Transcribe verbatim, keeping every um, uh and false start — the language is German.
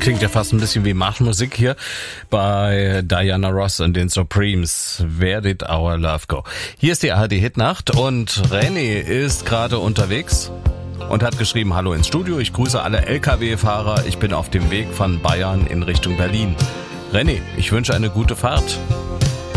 Klingt ja fast ein bisschen wie Marschmusik hier bei Diana Ross und den Supremes. Where did our love go? Hier ist die A R D Hitnacht und René ist gerade unterwegs und hat geschrieben, hallo ins Studio, ich grüße alle L K W-Fahrer, ich bin auf dem Weg von Bayern in Richtung Berlin. René, ich wünsche eine gute Fahrt.